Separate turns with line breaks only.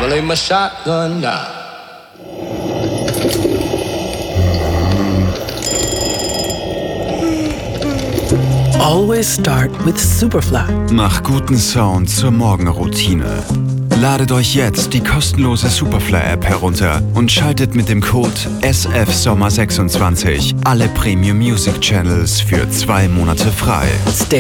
I'ma lay my shotgun down.
Always start with Superfly.
Mach guten Sound zur Morgenroutine. Ladet euch jetzt die kostenlose Superfly-App herunter und schaltet mit dem Code SFSommer26 alle Premium Music Channels für 2 Monate frei.
Stay